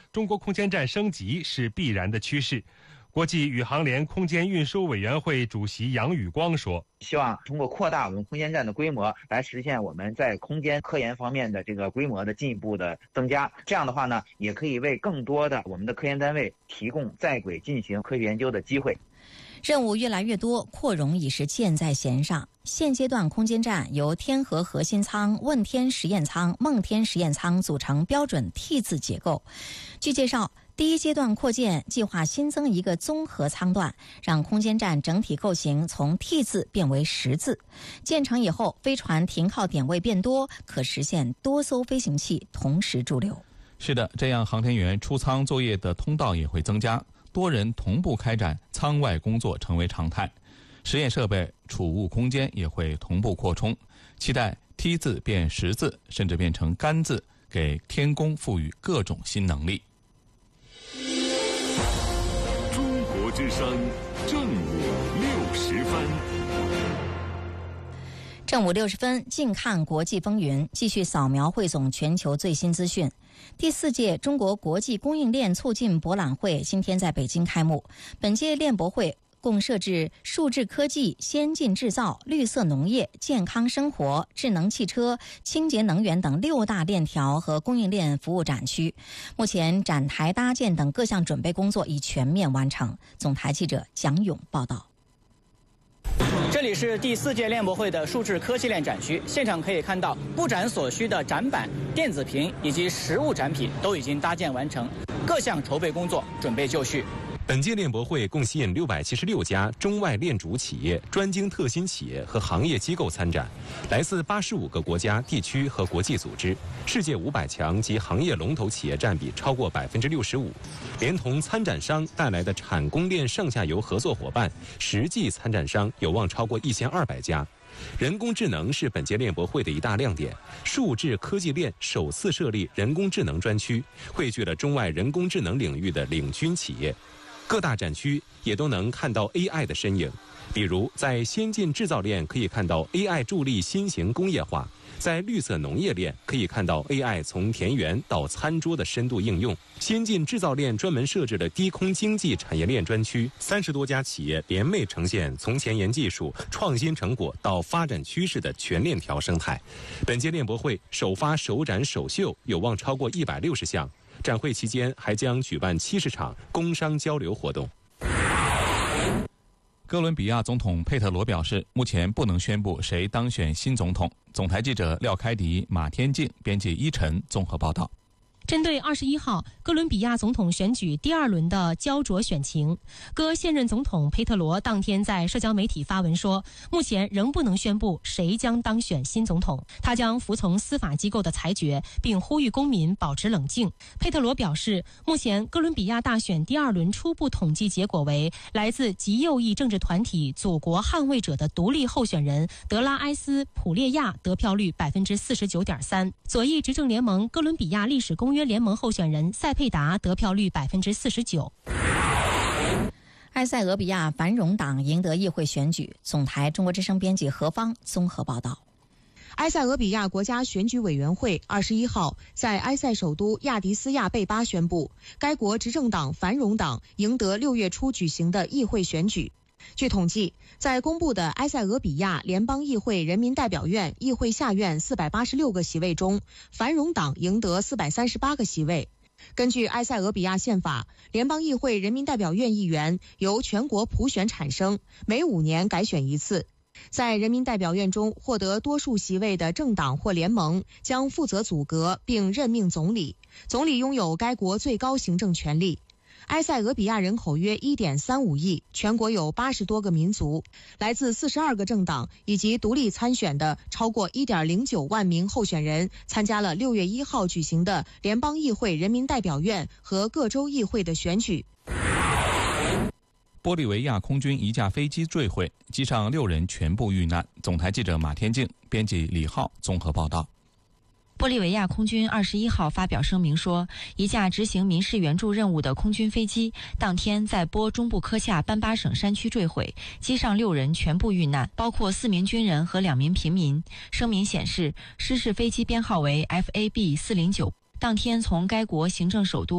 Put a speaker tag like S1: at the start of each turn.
S1: 中国空间站升级是必然的趋势。国际宇航联空间运输委员会主席杨宇光说，
S2: 希望通过扩大我们空间站的规模，来实现我们在空间科研方面的这个规模的进一步的增加。这样的话呢，也可以为更多的我们的科研单位提供在轨进行科学研究的机会。
S3: 任务越来越多，扩容已是箭在弦上。现阶段空间站由天河核心舱、问天实验舱、梦天实验舱组成标准 T 字结构。据介绍，第一阶段扩建计划新增一个综合舱段，让空间站整体构型从 T 字变为10字。建成以后，飞船停靠点位变多，可实现多艘飞行器同时驻留。
S4: 是的，这样航天员出舱作业的通道也会增加，多人同步开展舱外工作成为常态。实验设备、储物空间也会同步扩充，期待 T 字变10字，甚至变成杆字，给天宫赋予各种新能力。
S5: 中国之声正午60分。
S3: 正午60分，近看国际风云，继续扫描汇总全球最新资讯。第4届中国国际供应链促进博览会今天在北京开幕。本届链博会共设置数字科技、先进制造、绿色农业、健康生活、智能汽车、清洁能源等6大链条和供应链服务展区。目前展台搭建等各项准备工作已全面完成。总台记者蒋勇报道。
S6: 这里是第4届链博会的数字科技链展区，现场可以看到布展所需的展板、电子屏以及实物展品都已经搭建完成，各项筹备工作准备就绪。
S7: 本届链博会共吸引676家中外链主企业、专精特新企业和行业机构参展，来自85个国家、地区和国际组织，世界500强及行业龙头企业占比超过65%，连同参展商带来的产供链上下游合作伙伴，实际参展商有望超过1200家。人工智能是本届链博会的一大亮点，数字科技链首次设立人工智能专区，汇聚了中外人工智能领域的领军企业。各大展区也都能看到 AI 的身影，比如在先进制造链可以看到 AI 助力新型工业化，在绿色农业链可以看到 AI 从田园到餐桌的深度应用。先进制造链专门设置了低空经济产业链专区，30多家企业联袂呈现从前沿技术、创新成果到发展趋势的全链条生态。本届链博会首发首展首秀有望超过160项。展会期间还将举办70场工商交流活动。
S4: 哥伦比亚总统佩特罗表示，目前不能宣布谁当选新总统。总台记者廖开迪、马天静，编辑依晨综合报道。
S8: 针对21号哥伦比亚总统选举第2轮的焦灼选情，哥现任总统佩特罗当天在社交媒体发文说，目前仍不能宣布谁将当选新总统，他将服从司法机构的裁决，并呼吁公民保持冷静。佩特罗表示，目前哥伦比亚大选第2轮初步统计结果为来自极右翼政治团体祖国捍卫者的独立候选人德拉埃斯·普列亚得票率 49.3%， 左翼执政联盟哥伦比亚历史公约联盟候选人塞佩达得票率 49%。
S3: 埃塞俄比亚繁荣党赢得议会选举。总台中国之声编辑何芳综合报道。
S9: 埃塞俄比亚国家选举委员会21号在埃塞首都亚的斯亚贝巴宣布，该国执政党繁荣党赢得6月初举行的议会选举。据统计，在公布的埃塞俄比亚联邦议会人民代表院议会下院486个席位中，繁荣党赢得438个席位。根据埃塞俄比亚宪法，联邦议会人民代表院议员由全国普选产生，每5年改选一次。在人民代表院中获得多数席位的政党或联盟将负责组阁并任命总理，总理拥有该国最高行政权力。埃塞俄比亚人口约 1.35 亿，全国有80多个民族，来自42个政党以及独立参选的超过 1.09 万名候选人参加了6月1号举行的联邦议会人民代表院和各州议会的选举。
S4: 玻利维亚空军一架飞机坠毁，机上6人全部遇难。总台记者马天静，编辑李浩综合报道。
S10: 玻利维亚空军21号发表声明说，一架执行民事援助任务的空军飞机当天在波中部科恰班巴省山区坠毁，机上6人全部遇难，包括4名军人和2名平民。声明显示，失事飞机编号为 FAB 409，当天从该国行政首都